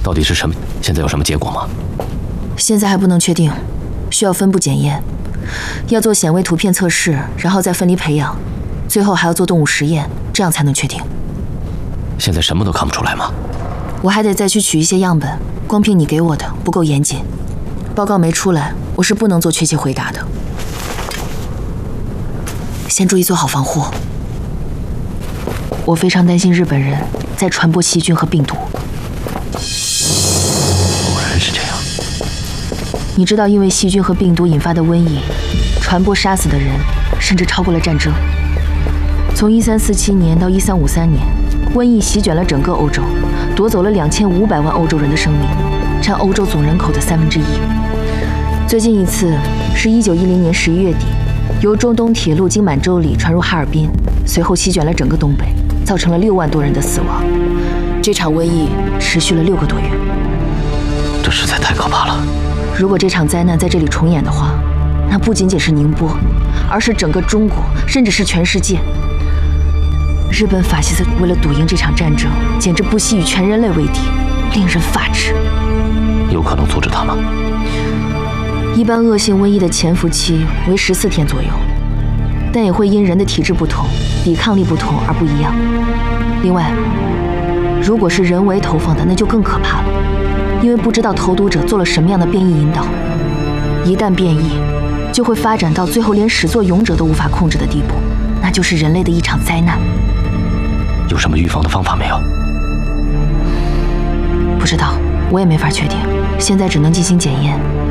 到底是什么？现在有什么结果吗？ 现在还不能确定，需要分步检验，要做显微图片测试，然后再分离培养，最后还要做动物实验，这样才能确定。 现在什么都看不出来吗？ 我还得再去取一些样本，光凭你给我的不够严谨。报告没出来，我是不能做确切回答的。先注意做好防护。我非常担心日本人在传播细菌和病毒。 果然是这样。 你知道，因为细菌和病毒引发的瘟疫，传播杀死的人甚至超过了战争。从1347年到1353年，瘟疫席卷了整个欧洲，夺走了2500万欧洲人的生命，占欧洲总人口的1/3。最近一次是1910年11月底，由中东铁路经满洲里传入哈尔滨，随后席卷了整个东北，造成了6万多人的死亡。这场瘟疫持续了6个多月。 这实在太可怕了。 如果这场灾难在这里重演的话，那不仅仅是宁波，而是整个中国，甚至是全世界。日本法西斯为了赌赢这场战争，简直不惜与全人类为敌，令人发指。 有可能阻止他吗？ 一般恶性瘟疫的潜伏期为14天左右，但也会因人的体质不同、抵抗力不同而不一样。另外，如果是人为投放的，那就更可怕了，因为不知道投毒者做了什么样的变异引导，一旦变异，就会发展到最后连始作俑者都无法控制的地步，那就是人类的一场灾难。 有什么预防的方法没有？ 不知道，我也没法确定，现在只能进行检验。